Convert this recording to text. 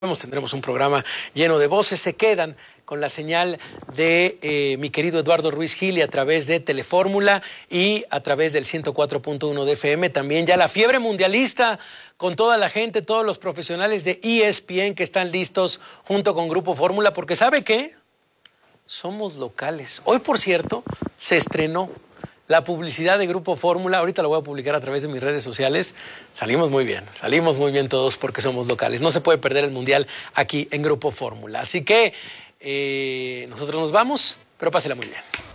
Tendremos un programa lleno de voces. Se quedan con la señal de mi querido Eduardo Ruiz Gili a través de Telefórmula y a través del 104.1 de FM. También ya la fiebre mundialista con toda la gente, todos los profesionales de ESPN que están listos junto con Grupo Fórmula, porque ¿sabe qué? Somos locales. Hoy, por cierto, se estrenó la publicidad de Grupo Fórmula. Ahorita lo voy a publicar a través de mis redes sociales. Salimos muy bien todos porque somos locales. No se puede perder el Mundial aquí en Grupo Fórmula. Así que nosotros nos vamos, pero pásela muy bien.